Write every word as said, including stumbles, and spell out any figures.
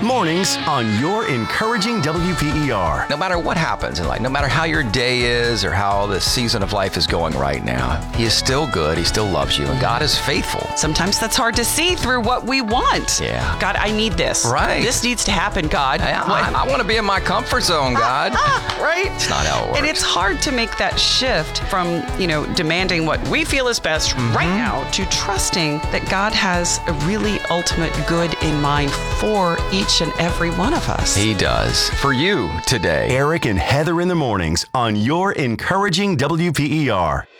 Mornings on your encouraging W P E R. No matter what happens in life, no matter how your day is or how the season of life is going right now, He is still good. He still loves you, and God is faithful. Sometimes that's hard to see through what we want. Yeah. God, I need this. Right. This needs to happen, God. I, I, I want to be in my comfort zone, God. Right? It's not how it works. And it's hard to make that shift from, you know, demanding what we feel is best mm-hmm. right now to trusting that God has a really ultimate good in mind for each and every one of us. He does. For you today. Eric and Heather in the mornings on your encouraging W P E R.